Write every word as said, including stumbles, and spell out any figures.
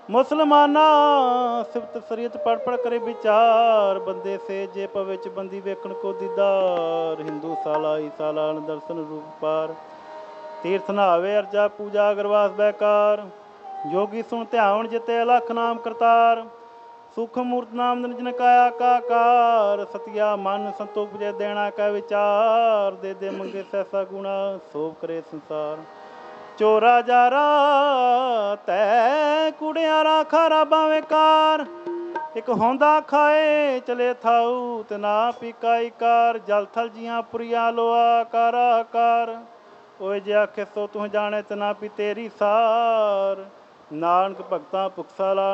ਮੁਸਲਮਾਨਾ ਸਿਫਤ ਸਰੀਅਤ ਪੜ ਪੜ ਕਰੇ ਵਿਚਾਰ, ਬੰਦੇ ਸੇ ਜੇ ਪਵੇ ਚ ਬੰਦੀ ਵੇਖਣ ਕੋ ਦੀਦਾਰ। ਹਿੰਦੂ ਸਾਲਾ ਈਸਾ ਲਾਲ ਦਰਸ਼ਨ ਰੂਪ ਪਾਰ, ਤੀਰਥ ਨਹਾਵੇ ਅਰਜਾ ਪੂਜਾ ਅਗਰਵਾਸ ਬੈਕਾਰ। ਜੋਗੀ ਸੁਣ ਧਿਆਵਣ ਜਿਤੇ ਅਲਖ ਨਾਮ ਕਰਤਾਰ, ਸੂਖਮ ਮੂਰਤ ਨਾਮ ਨਿਰਜਨ ਕਾਇਆ ਕਾਕਾਰ। ਸਤਿਆ ਮਨ ਸੰਤੋਖ ਜੇ ਦੇਣਾ ਕਾ ਵਿਚਾਰ, ਦੇ ਦੇ ਮੰਗੇ ਸੈਸਾ ਗੁਣਾ ਸੋਭ ਕਰੇ ਸੰਸਾਰ। ਚੋਰਾ ਜਾਰਾ ਤੈ ਕੁੜਿਆਰਾ ਖਾਰਾ ਬਾਵੇਂ ਕਾਰ, ਇੱਕ ਹੋਂਦਾ ਖਾਏ ਚਲੇ ਥਾਊ ਤੇ ਨਾ ਪੀਕਾਈ ਕਾਰ। ਜਲ ਥਲ ਜੀਆਂ ਪੁਰੀਆਂ ਲੋਆ ਕਾਰਾ ਕਾਰ, ਓਏ ਜੇ ਆਖੇ ਸੋ ਤੂੰ ਜਾਣੇ ਤੇ ਨਾ ਪੀ ਤੇਰੀ ਸਾਰ। ਨਾਨਕ ਭਗਤਾਂ ਭੁਖ ਸਾਲਾ